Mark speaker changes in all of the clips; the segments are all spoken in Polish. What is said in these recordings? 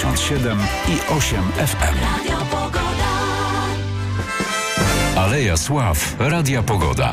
Speaker 1: 97 i 8 FM. Aleja Sław, Radia Pogoda.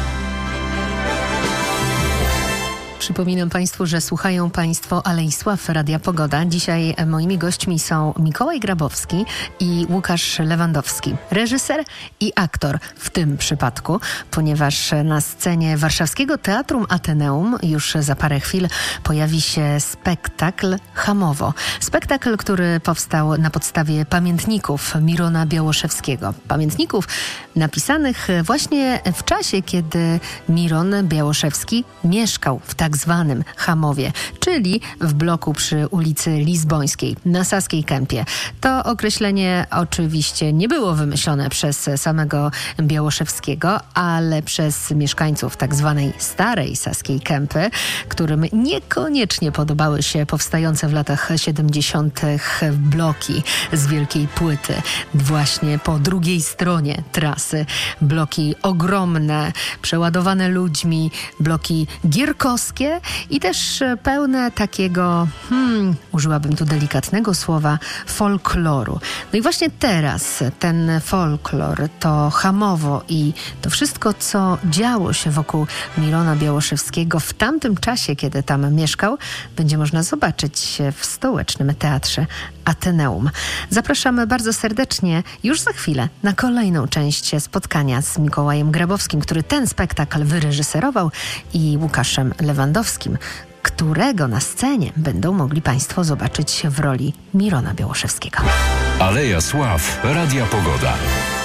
Speaker 2: Przypominam Państwu, że słuchają Państwo Alei Sław, Radia Pogoda. Dzisiaj moimi gośćmi są Mikołaj Grabowski i Łukasz Lewandowski. Reżyser i aktor w tym przypadku, ponieważ na scenie Warszawskiego Teatrum Ateneum już za parę chwil pojawi się spektakl Hamowo. Spektakl, który powstał na podstawie pamiętników Mirona Białoszewskiego. Pamiętników napisanych właśnie w czasie, kiedy Miron Białoszewski mieszkał w tak zwanym Hamowie, czyli w bloku przy ulicy Lizbońskiej na Saskiej Kępie. To określenie oczywiście nie było wymyślone przez samego Białoszewskiego, ale przez mieszkańców tak zwanej starej Saskiej Kępy, którym niekoniecznie podobały się powstające w latach 70. bloki z wielkiej płyty. Właśnie po drugiej stronie trasy. Bloki ogromne, przeładowane ludźmi, bloki gierkowskie i też pełne takiego, użyłabym tu delikatnego słowa, folkloru. No i właśnie teraz ten folklor, to Hamowo i to wszystko, co działo się wokół Mirona Białoszewskiego w tamtym czasie, kiedy tam mieszkał, będzie można zobaczyć w stołecznym teatrze Ateneum. Zapraszamy bardzo serdecznie już za chwilę na kolejną część spotkania z Mikołajem Grabowskim, który ten spektakl wyreżyserował, i Łukaszem Lewandowskim, którego na scenie będą mogli Państwo zobaczyć w roli Mirona Białoszewskiego.
Speaker 1: Aleja Sław, Radia Pogoda.